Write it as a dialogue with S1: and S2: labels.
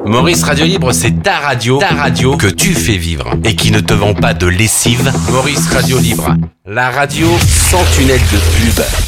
S1: Maurice Radio Libre, c'est ta radio que tu fais vivre et qui ne te vend pas de lessive. Maurice Radio Libre, la radio sans tunnel de pub.